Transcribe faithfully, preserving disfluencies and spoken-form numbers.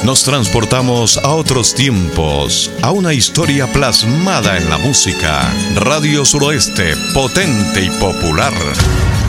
Nos transportamos a otros tiempos, a una historia plasmada en la música. Radio Suroeste, potente y popular.